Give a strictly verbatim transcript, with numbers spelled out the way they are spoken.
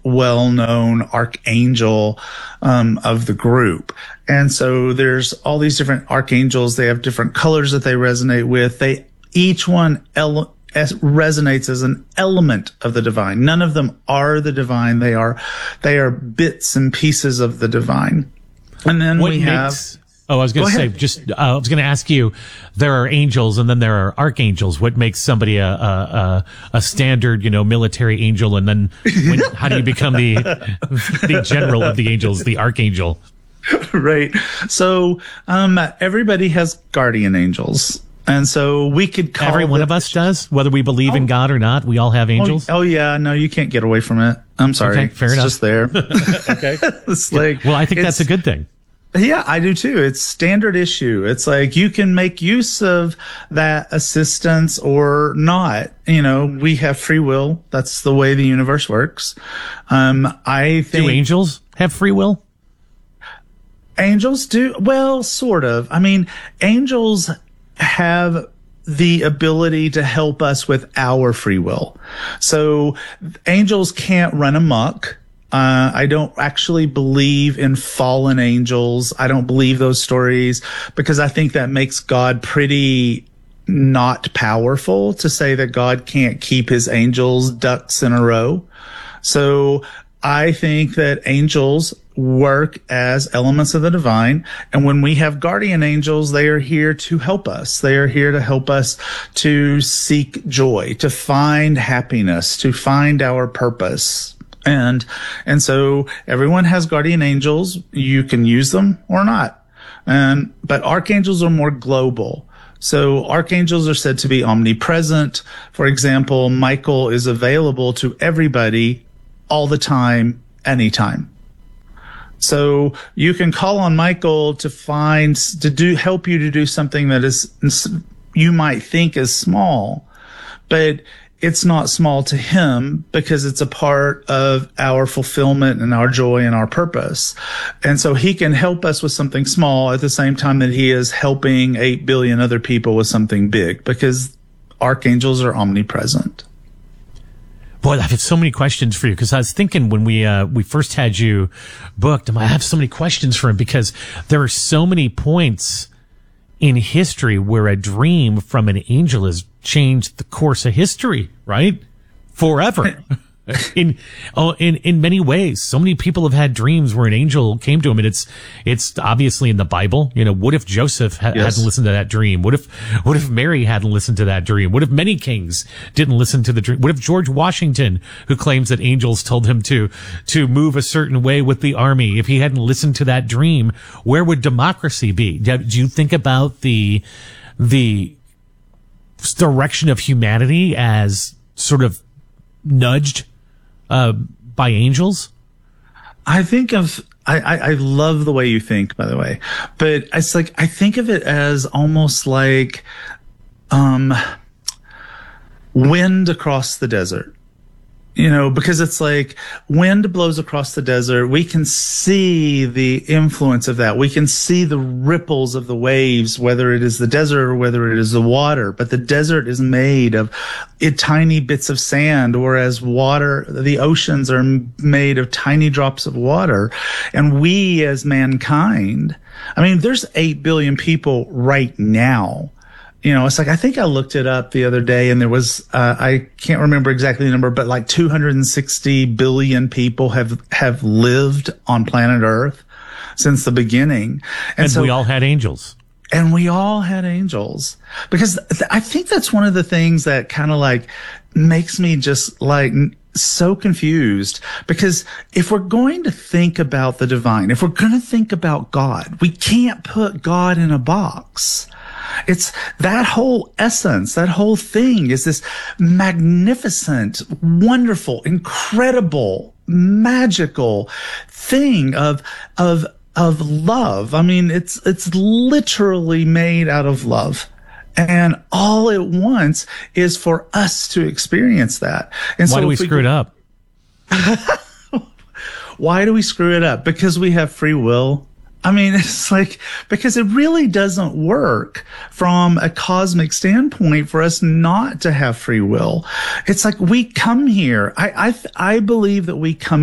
well-known archangel um, of the group. And so there's all these different archangels. They have different colors that they resonate with. They each one ele- as resonates as an element of the divine. None of them are the divine. They are they are bits and pieces of the divine. And then what we makes, have. Oh, I was going to Go say, ahead. just uh, I was going to ask you. There are angels, and then there are archangels. What makes somebody a a, a, a standard, you know, military angel, and then when, how do you become the the general of the angels, the archangel? Right. So um, everybody has guardian angels. And so we could call Every one them- of us does, whether we believe in God or not. We all have angels. Oh, oh yeah, no, you can't get away from it. I'm sorry. Okay, fair it's enough. just there. Okay. It's like, Well, I think it's- that's a good thing. Yeah, I do too. It's standard issue. It's like you can make use of that assistance or not. You know, we have free will. That's the way the universe works. Um, I think Do angels have free will? angels do. Well, sort of. I mean, angels have the ability to help us with our free will. So angels can't run amok. Uh, I don't actually believe in fallen angels. I don't believe those stories because I think that makes God pretty not powerful to say that God can't keep his angels ducks in a row. So I think that angels work as elements of the divine. And when we have guardian angels, they are here to help us. They are here to help us to seek joy, to find happiness, to find our purpose. And, and so everyone has guardian angels. You can use them or not. And, but archangels are more global. So archangels are said to be omnipresent. For example, Michael is available to everybody all the time, anytime. So you can call on Michael to find, to do, help you to do something that is, you might think is small, but it's not small to him because it's a part of our fulfillment and our joy and our purpose. And so he can help us with something small at the same time that he is helping eight billion other people with something big because archangels are omnipresent. Boy, I have so many questions for you because I was thinking when we uh, we first had you booked, I have so many questions for him because there are so many points in history where a dream from an angel has changed the course of history, right? Forever. in oh, in in many ways, so many people have had dreams where an angel came to them, and it's it's obviously in the Bible. You know, what if Joseph ha- Yes. hadn't listened to that dream? What if what if Mary hadn't listened to that dream? What if many kings didn't listen to the dream? What if George Washington, who claims that angels told him to to move a certain way with the army, if he hadn't listened to that dream, where would democracy be? Do do you think about the the direction of humanity as sort of nudged uh, by angels? I think of, I, I, I love the way you think, by the way, but it's like, I think of it as almost like, um, wind across the desert. You know, because it's like wind blows across the desert. We can see the influence of that. We can see the ripples of the waves, whether it is the desert or whether it is the water. But the desert is made of it, tiny bits of sand, whereas water, the oceans are made of tiny drops of water. And we as mankind, I mean, there's eight billion people right now. You know, it's like, I think I looked it up the other day and there was, uh, I can't remember exactly the number, but like two hundred sixty billion people have, have lived on planet Earth since the beginning. And, And so we all had angels. and we all had angels because th- I think that's one of the things that kind of like makes me just like so confused, because if we're going to think about the divine, if we're going to think about God, we can't put God in a box. It's that whole essence, that whole thing is this magnificent, wonderful, incredible, magical thing of, of, of love. I mean, it's, it's literally made out of love. And all it wants is for us to experience that. And Why so do we if screw it up? Why do we screw it up? Because we have free will. I mean, it's like, because it really doesn't work from a cosmic standpoint for us not to have free will. It's like we come here. I, I, I believe that we come